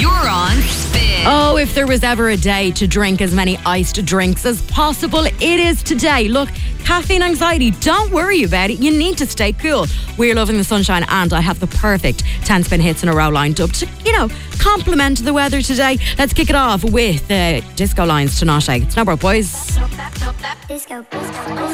You're on Spin. Oh, if there was ever a day to drink as many iced drinks as possible, it is today. Look, caffeine anxiety, don't worry about it. You need to stay cool. We're loving the sunshine, and I have the perfect 10 spin hits in a row lined up to, complement the weather today. Let's kick it off with Disco Lines to Noche. It's Snowbird Boys. Disco.